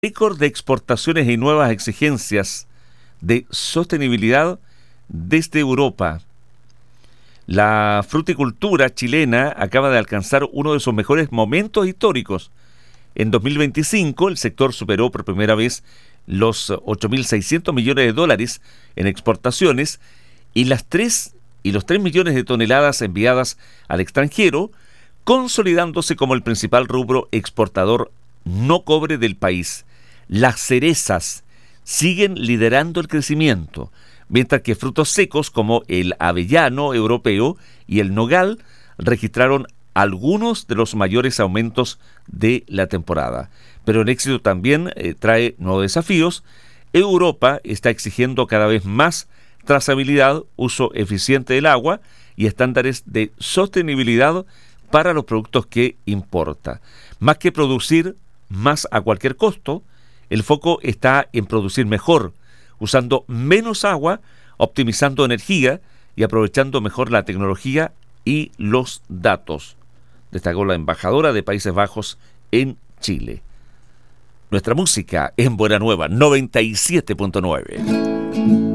Récord de exportaciones y nuevas exigencias de sostenibilidad desde Europa. La fruticultura chilena acaba de alcanzar uno de sus mejores momentos históricos. En 2025, el sector superó por primera vez los 8.600 millones de dólares en exportaciones y los 3 millones de toneladas enviadas al extranjero, consolidándose como el principal rubro exportador no cobre del país. Las cerezas siguen liderando el crecimiento, mientras que frutos secos como el avellano europeo y el nogal registraron algunos de los mayores aumentos de la temporada. Pero el éxito también trae nuevos desafíos. Europa está exigiendo cada vez más trazabilidad, uso eficiente del agua y estándares de sostenibilidad para los productos que importa. Más que producir más a cualquier costo, el foco está en producir mejor, usando menos agua, optimizando energía y aprovechando mejor la tecnología y los datos, destacó la embajadora de Países Bajos en Chile. Nuestra música en Buena Nueva 97.9.